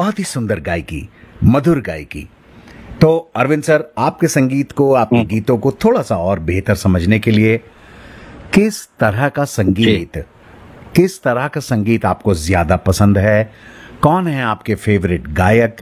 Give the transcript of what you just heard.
बहुत ही सुंदर गायकी, मधुर गायकी। तो अरविंद सर, आपके संगीत को, आपके गीतों को थोड़ा सा और बेहतर समझने के लिए किस तरह का संगीत आपको ज्यादा पसंद है? कौन है आपके फेवरेट गायक?